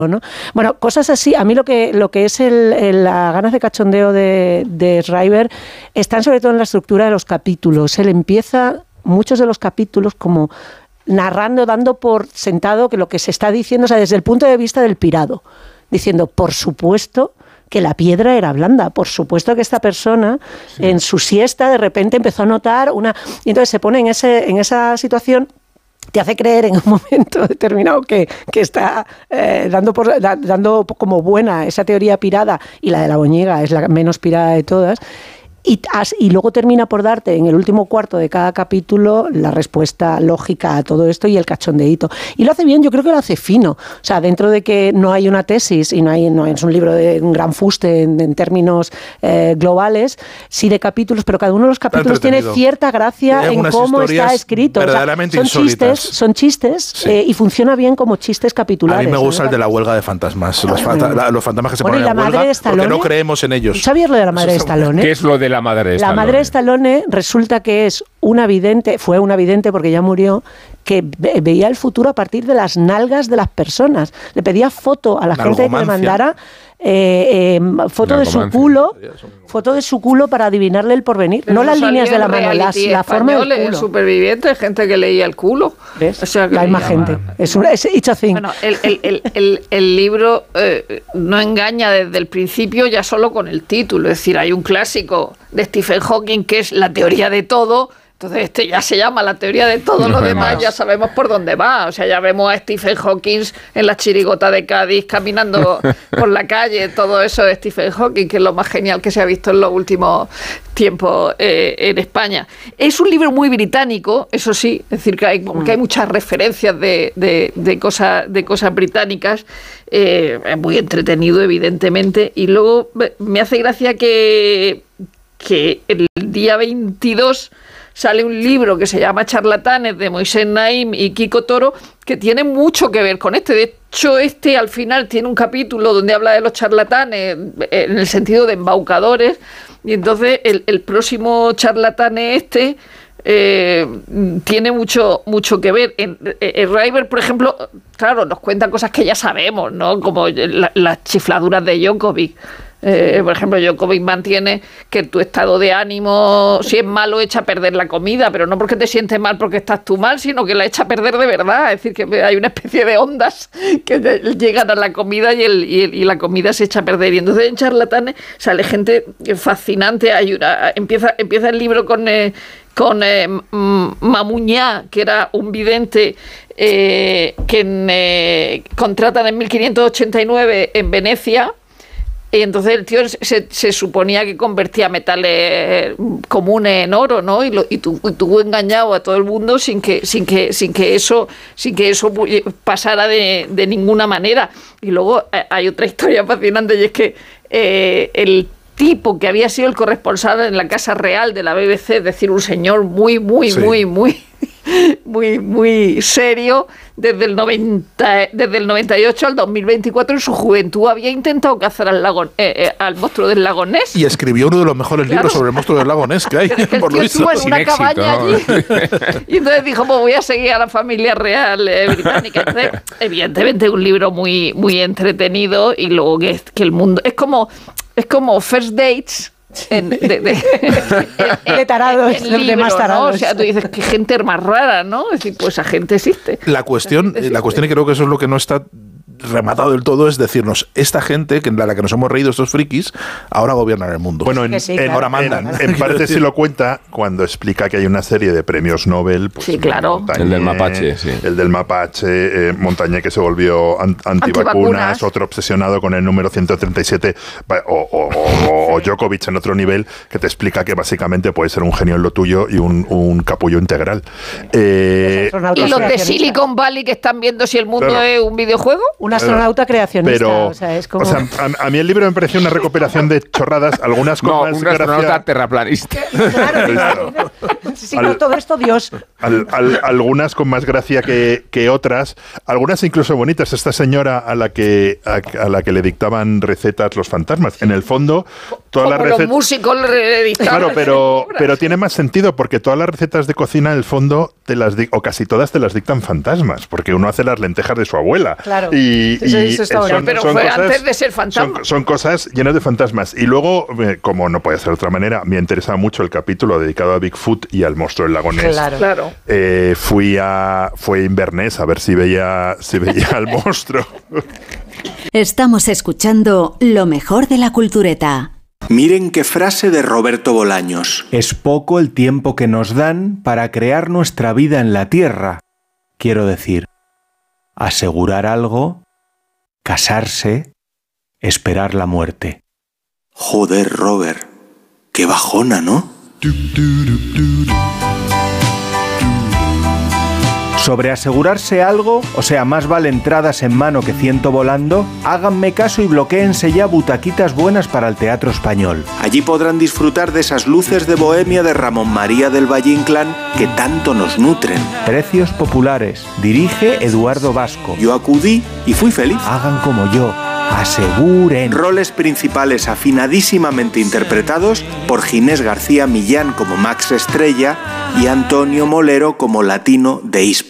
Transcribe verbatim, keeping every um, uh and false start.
¿no? Bueno, cosas así. A mí lo que lo que es el, el, las ganas de cachondeo de, de Schreiber están sobre todo en la estructura de los capítulos. Él empieza muchos de los capítulos como narrando, dando por sentado que lo que se está diciendo, o sea, desde el punto de vista del pirado, diciendo, por supuesto que la piedra era blanda, por supuesto que esta persona sí. en su siesta de repente empezó a notar una... Y entonces se pone en, ese, en esa situación, te hace creer en un momento determinado que, que está eh, dando, por, da, dando como buena esa teoría pirada, y la de la boñiga es la menos pirada de todas, y, y luego termina por darte en el último cuarto de cada capítulo la respuesta lógica a todo esto y el cachondeíto. Y lo hace bien, yo creo que lo hace fino. O sea, dentro de que no hay una tesis y no, hay, no es un libro de un gran fuste en, en términos eh, globales, sí de capítulos, pero cada uno de los capítulos tiene cierta gracia en cómo está escrito. Verdaderamente o sea, son insólitas. chistes, son chistes sí. eh, y funciona bien como chistes capitulares. A mí me gusta ¿no? el de la huelga de fantasmas, los, fanta- la, los fantasmas que se bueno, ponen en la huelga de porque no creemos en ellos. ¿Sabías lo de la madre de Stallone? ¿Qué es lo de la madre de Stallone? La madre de Stallone resulta que es una vidente, fue una vidente porque ya murió, que ve, veía el futuro a partir de las nalgas de las personas. Le pedía foto a la gente que le mandara eh, eh, foto de su culo, foto de su culo para adivinarle el porvenir. Pero no las líneas de la mano, las, la forma del culo. El superviviente, gente que leía el culo. ¿Ves? O sea, que la misma gente. Es un es it's a thing. Bueno, el, el, el, el, el libro eh, no engaña desde el principio ya solo con el título. Es decir, hay un clásico de Stephen Hawking que es La teoría de todo. Entonces este ya se llama La teoría de todo, no lo demás más. Ya sabemos por dónde va. O sea, ya vemos a Stephen Hawking en la chirigota de Cádiz caminando por la calle. Todo eso de Stephen Hawking, que es lo más genial que se ha visto en los últimos tiempos eh, en España. Es un libro muy británico, eso sí, es decir, que hay, que hay muchas referencias de, de, de, cosas, de cosas británicas. Eh, es muy entretenido, evidentemente. Y luego me hace gracia que, que el día veintidós... sale un libro que se llama Charlatanes, de Moisés Naim y Kiko Toro, que tiene mucho que ver con este. De hecho, este al final tiene un capítulo donde habla de los charlatanes en el sentido de embaucadores, y entonces el, el próximo charlatane este eh, tiene mucho, mucho que ver. En, en Schreiber, por ejemplo, claro, nos cuenta cosas que ya sabemos, ¿no? Como la, las chifladuras de Djokovic. Eh, por ejemplo, Djokovic mantiene que tu estado de ánimo, si es malo, echa a perder la comida, pero no porque te sientes mal porque estás tú mal, sino que la echa a perder de verdad. Es decir, que hay una especie de ondas que llegan a la comida y, el, y, el, y la comida se echa a perder. Y entonces en Charlatanes sale gente fascinante. Hay una, empieza, empieza el libro con... Eh, con eh, Mamuñá, que era un vidente eh, que eh, contratan en mil quinientos ochenta y nueve en Venecia. Y entonces el tío se, se suponía que convertía metales comunes en oro, ¿no? Y, lo, y, tu, y tuvo engañado a todo el mundo sin que, sin que, sin que eso, sin que eso pasara de, de ninguna manera. Y luego hay otra historia fascinante, y es que eh, el tipo que había sido el corresponsal en la Casa Real de la B B C, es decir, un señor muy, muy, sí. muy, muy, muy, muy serio, desde el noventa, desde el noventa y ocho al dos mil veinticuatro, en su juventud había intentado cazar al lago, eh, eh, al monstruo del lago Ness. Y escribió uno de los mejores claro. libros sobre el monstruo del lago Ness que hay. Pero es que por el tío estuvo en una cabaña allí. Y entonces dijo, pues voy a seguir a la familia real eh, británica. Entonces, evidentemente un libro muy, muy entretenido, y luego que, que el mundo... Es como, es como First Dates... En, de, de, en, de tarados, en libro, de más tarados. ¿no? O sea, tú dices, qué gente más rara, ¿no? Es decir, pues esa gente existe. La cuestión, existe. la cuestión, y creo que eso es lo que no está rematado del todo, es decirnos, esta gente, que en la, la que nos hemos reído, estos frikis, ahora gobiernan el mundo. Bueno, en, sí, en, claro. ahora mandan. En, en parte sí lo cuenta cuando explica que hay una serie de premios Nobel. Pues, sí, claro. Montañé, el del mapache, sí. El del mapache, eh, Montañé, que se volvió an, antivacunas, antivacunas, otro obsesionado con el número ciento treinta y siete, o, o, o, o Djokovic en otro nivel, que te explica que básicamente puedes ser un genio en lo tuyo y un, un capullo integral. Eh, ¿Y los de Silicon Valley que están viendo si el mundo claro. es un videojuego? Un astronauta creacionista. Pero, o sea, es como... o sea a, a mí el libro me pareció una recopilación de chorradas, algunas con no, más un astronauta gracia... terraplanista. Claro, claro. Sí, al, todo esto, Dios. Al, al, algunas con más gracia que, que otras, algunas incluso bonitas. Esta señora a la que a, a la que le dictaban recetas los fantasmas. En el fondo, todas Como las los recetas... músicos editados. Claro, pero, pero tiene más sentido porque todas las recetas de cocina, en el fondo, te las di- o casi todas te las dictan fantasmas, porque uno hace las lentejas de su abuela. Claro. Y, Eso- y eso está son, bueno. Pero son fue cosas, antes de ser fantasma. Son, son cosas llenas de fantasmas. Y luego, eh, como no puede ser de otra manera, me interesa mucho el capítulo dedicado a Bigfoot y al monstruo del lago Ness. Claro. Claro. Eh, fui a fui a Inverness a ver si veía si veía al monstruo. Estamos escuchando lo mejor de la cultureta. Miren qué frase de Roberto Bolaños. Es poco el tiempo que nos dan para crear nuestra vida en la tierra. Quiero decir, asegurar algo, casarse, esperar la muerte. Joder, Robert, qué bajona, ¿no? Sobre asegurarse algo, o sea, más vale entradas en mano que ciento volando, háganme caso y bloquéense ya butaquitas buenas para el Teatro Español. Allí podrán disfrutar de esas luces de bohemia de Ramón María del Valle Inclán que tanto nos nutren. Precios populares. Dirige Eduardo Vasco. Yo acudí y fui feliz. Hagan como yo. Aseguren. Roles principales afinadísimamente interpretados por Ginés García Millán como Max Estrella y Antonio Molero como Latino de Hispa.